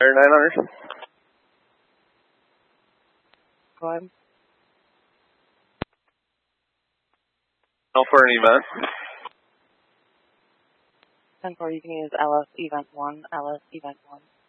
900. Go ahead. No for an event. 10-4, you can use LS Event 1, LS Event 1.